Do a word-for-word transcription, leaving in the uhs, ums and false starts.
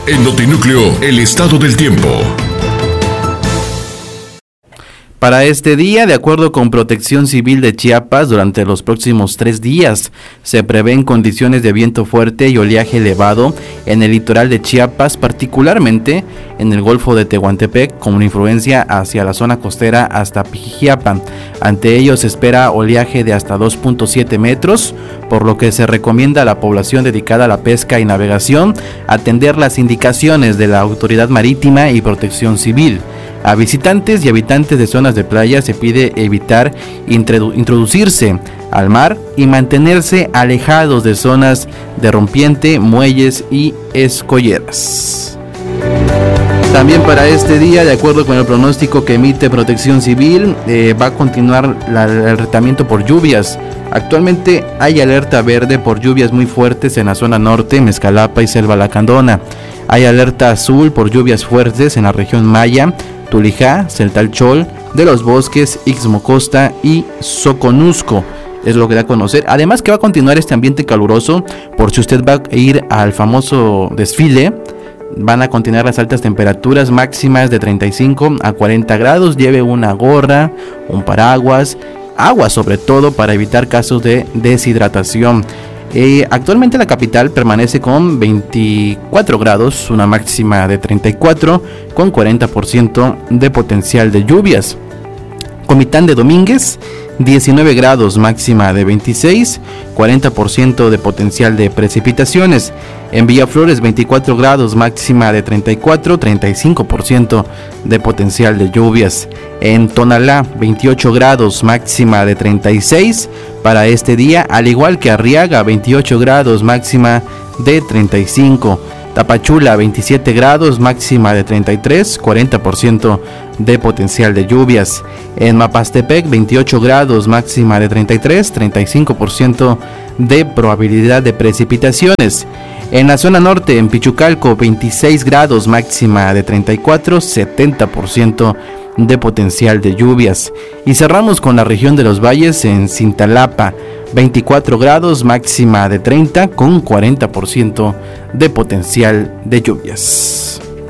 En Notinúcleo, el estado del tiempo. Para este día, de acuerdo con Protección Civil de Chiapas, durante los próximos tres días se prevén condiciones de viento fuerte y oleaje elevado en el litoral de Chiapas, particularmente en el Golfo de Tehuantepec, con una influencia hacia la zona costera hasta Pijijiapa. Ante ello se espera oleaje de hasta dos punto siete metros, por lo que se recomienda a la población dedicada a la pesca y navegación atender las indicaciones de la Autoridad Marítima y Protección Civil. A visitantes y habitantes de zonas de playa se pide evitar introdu- introducirse al mar y mantenerse alejados de zonas de rompiente, muelles y escolleras. También para este día, de acuerdo con el pronóstico que emite Protección Civil, eh, va a continuar la, el alertamiento por lluvias. Actualmente hay alerta verde por lluvias muy fuertes en la zona norte, Mezcalapa y Selva Lacandona. Hay alerta azul por lluvias fuertes en la región Maya, Tulijá, Celtalchol, de los Bosques, Ixmocosta y Soconusco. Es lo que da a conocer. Además que va a continuar este ambiente caluroso por si usted va a ir al famoso desfile. Van a continuar las altas temperaturas máximas de treinta y cinco a cuarenta grados. Lleve una gorra, un paraguas, agua sobre todo para evitar casos de deshidratación. Eh, actualmente la capital permanece con veinticuatro grados, una máxima de treinta y cuatro, con cuarenta por ciento de potencial de lluvias. Comitán de Domínguez, diecinueve grados, máxima de veintiséis, cuarenta por ciento de potencial de precipitaciones. En Villaflores, veinticuatro grados, máxima de treinta y cuatro, treinta y cinco por ciento de potencial de lluvias. En Tonalá, veintiocho grados, máxima de treinta y seis para este día, al igual que Arriaga, veintiocho grados, máxima de treinta y cinco. Tapachula, veintisiete grados, máxima de treinta y tres, cuarenta por ciento de potencial de lluvias. En Mapastepec, veintiocho grados, máxima de treinta y tres, treinta y cinco por ciento de probabilidad de precipitaciones. En la zona norte, en Pichucalco, veintiséis grados, máxima de treinta y cuatro, setenta por ciento de potencial de lluvias. Y cerramos con la región de los valles en Cintalapa, veinticuatro grados, máxima de treinta, con cuarenta por ciento de potencial de lluvias.